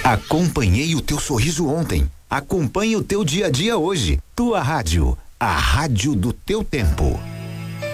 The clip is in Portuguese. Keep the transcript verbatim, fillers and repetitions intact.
Acompanhei o teu sorriso ontem. Acompanhe o teu dia a dia hoje. Tua rádio, a rádio do teu tempo.